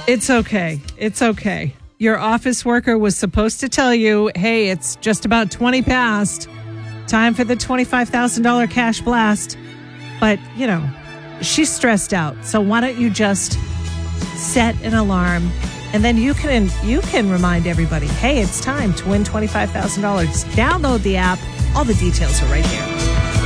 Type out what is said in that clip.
It's okay. It's okay. Your office worker was supposed to tell you, hey, it's just about 20 past. Time for the $25,000 cash blast. But, she's stressed out. So why don't you just set an alarm, and then you can remind everybody, hey, it's time to win $25,000. Download the app. All the details are right there.